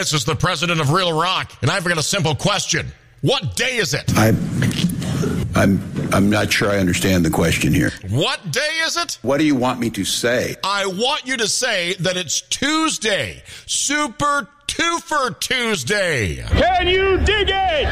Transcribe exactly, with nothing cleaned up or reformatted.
This is the president of Real Rock, and I've got a simple question. What day is it? I, I'm, I'm not sure I understand the question here. What day is it? What do you want me to say? I want you to say that it's Tuesday. Super Twofer Tuesday. Can you dig it?